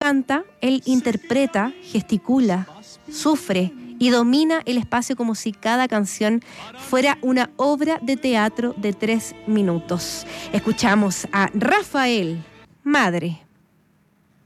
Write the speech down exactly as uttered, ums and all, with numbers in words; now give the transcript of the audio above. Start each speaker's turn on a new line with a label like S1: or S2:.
S1: canta, él interpreta, gesticula, sufre y domina el espacio como si cada canción fuera una obra de teatro de tres minutos. Escuchamos a Rafael, Madre.